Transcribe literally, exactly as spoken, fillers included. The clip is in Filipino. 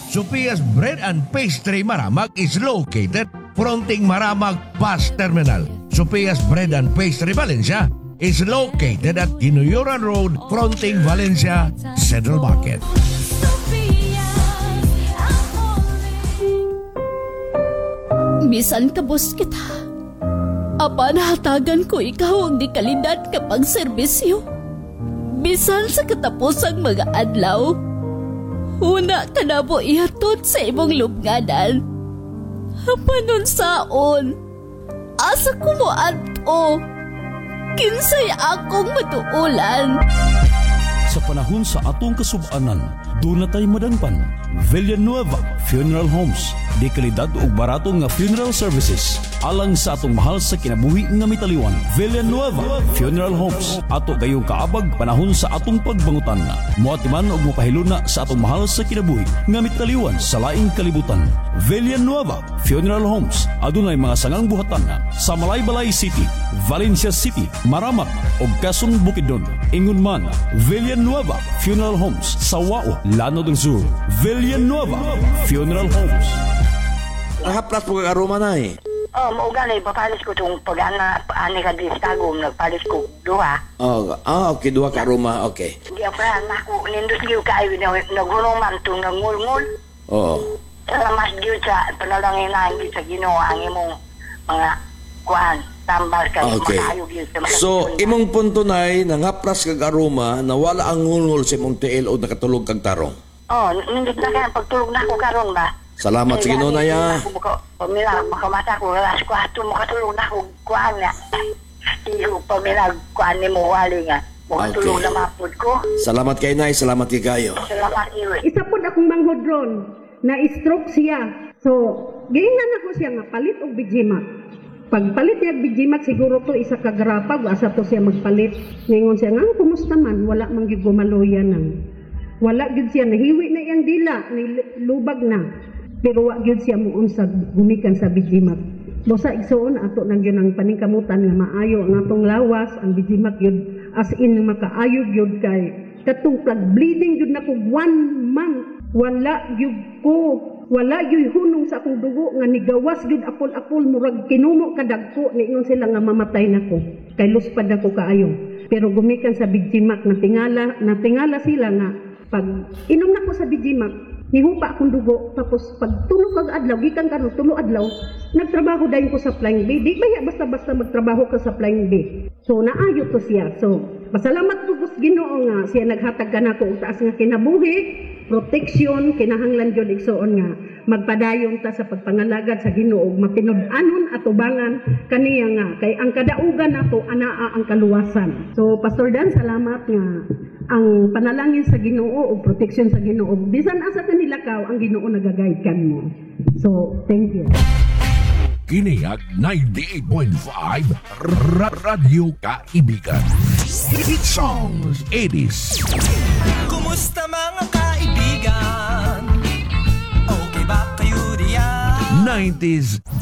Sophia's Bread and Pastry Maramag is located fronting Maramag Bus Terminal. Sophia's Bread and Pastry Valencia is located at Ginuyuran Road fronting Valencia Central Market. Bisan kabos kita, apa nahatagan ko ikaw ang di kalidad kapag serbisyo. Bisan sa katapusang mga adlaw, una ka na po ihatod sa imong lubnganan. Hapanon saon, asa ko mo ato, kinsay akong matuulan. Sa panahon sa atong kasubanan, doon na tayo madangpan. Villanueva Funeral Homes. Di kalidad o barato nga funeral services. Alang sa atong mahal sa kinabuhi nga mitaliwan. Villanueva Funeral Homes. Ato gayong kaabag panahon sa atong pagbangutan. Muatiman o mapahiluna sa atong mahal sa kinabuhi nga mitaliwan sa laing kalibutan. Villanueva Funeral Homes. Adunay mga sangang buhatan sa Malaybalay City, Valencia City, Maramag o Quezon Bukidnon. Ingon man, Villanueva Funeral Homes sa Wao, Lanao del Sur. Villanueva Funeral Homes. Nakapras po kakaruma na eh. Oh, maugali, papalis ko itong pag-ana, ani ka di stagom, nagpalis ko duha. Oh, ah, okay, duha karuma, okay. Di ako yan, ako, nindus giyo kayo, naghulong man itong nangul-ngul. Oo. Salamat giyo sa panalangin na hindi sa ginawa ang imong mga kuhan, tambal ka, okay. Makaayog yun sa mga. So, imong punto na ay, nangapras kag aroma, na wala ang ngulngul sa imong tiil o nakatulog kag tarong. Oh, nindus na kaya pagtulog na ako karon ba? Salamat sa Ginoo na ya. Pamila, makamata ko, alas ko ato makatulog na ako kuhan nga. Iyo, pamila, kuhan ni mo wali nga. Makatulog Okay. na mapod ko. Salamat kay Nay, salamat kay kayo. Salamat iyo. Isa po akong manghodron na stroke siya. So, giingan ako siya nga palit og Bijimat. Pagpalit niya og Bijimat siguro to isa ka grapag asa to siya magpalit. Ngayon siya nga, kumusta man, wala man gyud gumaluya nang. Wala gyud siya nahiwi na iyang dila, nilubag na. Pero wa gyud siya muon sa gumikan sa Bijimat. Bosa igsoon ato nang gyud ang paningkamutan nga maayo ang atong lawas, ang Bijimat gyud as in makaayo gyud kay katong pag bleeding gyud nako one month. Wala gyud ko, wala gyud hunong sa akong dugo nga nigawas gyud apol-apol murag kinumo kadagko niingon sila nga mamatay nako. Kay luspad ako kaayo. Pero gumikan sa Bijimat natingala, natingala sila nga pag inom nako sa Bijimat nihupa akong dugo, tapos pag tulog kag adlaw, gikan karon tulo adlaw, nagtrabaho dayon ko sa Flying B. Di baya basta-basta magtrabaho ka sa Flying B. So naayo to siya. So pasalamat ko sa Ginoo nga siya naghatag kanako og taas nga kinabuhi, protection, kinahanglan jud igsoon nga magpadayon ta sa pagpangalagad sa Ginoo ug matinud-anon atubangan kaniya nga kay ang kadaugan nato anaa ang kaluwasan. So Pastor Dan, salamat nga ang panalangin sa Ginoo o protection sa Ginoo. Bisan asa kanila ka ang Ginoo nagagayad kan mo. So, thank you. Kiniyag ninety-eight point five Ra- Radyo Kaibigan. Hit songs, eighties. Kumusta mga kaibigan? Okay ba kayo diyan? nineties